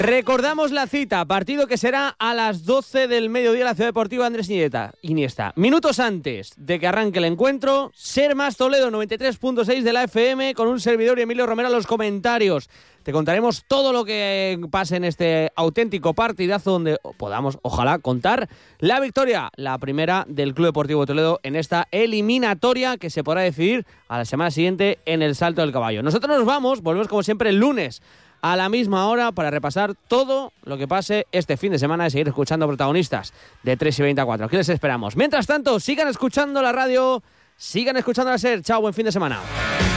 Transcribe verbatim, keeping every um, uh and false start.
Recordamos la cita, partido que será a las doce del mediodía en la Ciudad Deportiva Andrés Iniesta. Iniesta. Minutos antes de que arranque el encuentro, Ser Más Toledo noventa y tres punto seis de la F M con un servidor y Emilio Romero a los comentarios. Te contaremos todo lo que pase en este auténtico partidazo donde podamos, ojalá, contar la victoria, la primera del Club Deportivo Toledo en esta eliminatoria que se podrá decidir a la semana siguiente en el Salto del Caballo. Nosotros nos vamos, volvemos como siempre el lunes a la misma hora para repasar todo lo que pase este fin de semana y seguir escuchando protagonistas de tres y veinte a cuatro. Aquí les esperamos. Mientras tanto, sigan escuchando la radio, sigan escuchando la SER. Chao, buen fin de semana.